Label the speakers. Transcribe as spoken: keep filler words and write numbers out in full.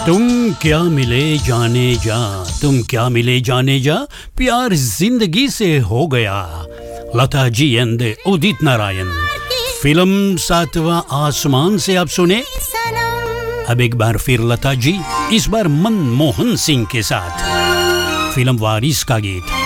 Speaker 1: तुम क्या मिले जाने जा, तुम क्या मिले जाने जा, प्यार जिंदगी से हो गया। लता जी एंड उदित नारायण। फिल्म सातवां आसमान से आप सुने। अब एक बार फिर लता जी, इस बार मनमोहन सिंह के साथ, फिल्म वारिस का गीत।